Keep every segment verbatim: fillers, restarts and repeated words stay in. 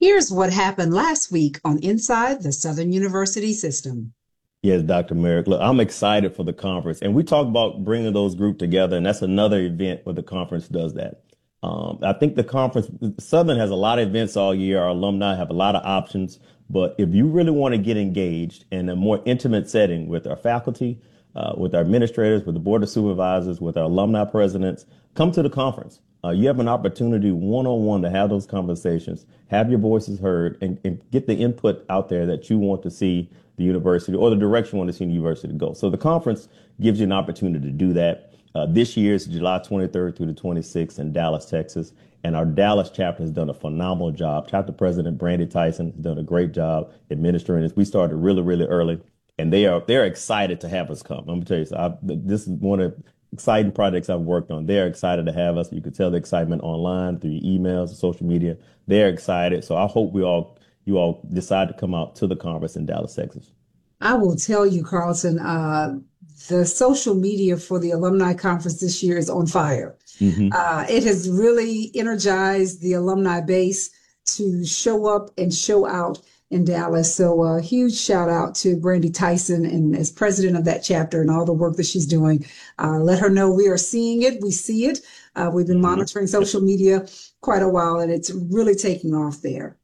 Here's what happened last week on Inside the Southern University System. Yes, Doctor Merrick. Look, I'm excited for the conference. And we talk about bringing those group together, and that's another event where the conference does that. Um, I think the conference, Southern has a lot of events all year. Our alumni have a lot of options. But if you really want to get engaged in a more intimate setting with our faculty, uh, with our administrators, with the board of supervisors, with our alumni presidents, come to the conference. Uh, you have an opportunity one-on-one to have those conversations, have your voices heard, and, and get the input out there that you want to see the university or the direction you want to see the university go. So the conference gives you an opportunity to do that. Uh, this year is July twenty-third through the twenty-sixth in Dallas, Texas. And our Dallas chapter has done a phenomenal job. Chapter President Brandy Tyson has done a great job administering this. We started really, really early, and they are they're excited to have us come. I'm gonna tell you, so I, this is one of the exciting projects I've worked on. They're excited to have us. You could tell the excitement online through your emails and social media. They're excited. So I hope we all you all decide to come out to the conference in Dallas, Texas. I will tell you, Carlton, uh, the social media for the alumni conference this year is on fire. Mm-hmm. Uh, it has really energized the alumni base to show up and show out in Dallas. So a huge shout out to Brandy Tyson and as president of that chapter and all the work that she's doing. Uh, let her know we are seeing it. We see it. Uh, we've been monitoring social media quite a while, and it's really taking off there.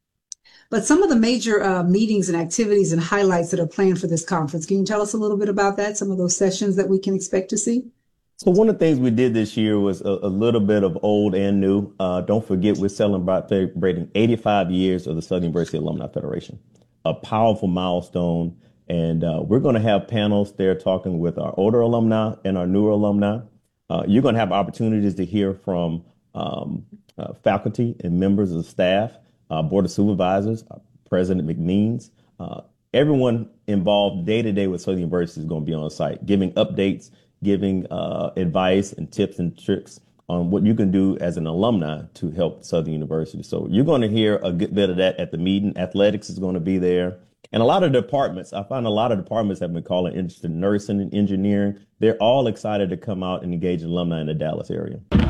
But some of the major uh, meetings and activities and highlights that are planned for this conference, can you tell us a little bit about that? Some of those sessions that we can expect to see? So one of the things we did this year was a, a little bit of old and new. Uh, don't forget, we're celebrating eighty-five years of the Southern University Alumni Federation, a powerful milestone. And uh, we're going to have panels there talking with our older alumni and our newer alumni. Uh, you're going to have opportunities to hear from um, uh, faculty and members of the staff, uh, board of supervisors, uh, President McMeans. Uh, everyone involved day to day with Southern University is going to be on site, giving updates, giving uh, advice and tips and tricks on what you can do as an alumni to help Southern University. So you're going to hear a good bit of that at the meeting. Athletics is going to be there. And a lot of departments, I find a lot of departments have been calling interested in nursing and engineering. They're all excited to come out and engage alumni in the Dallas area.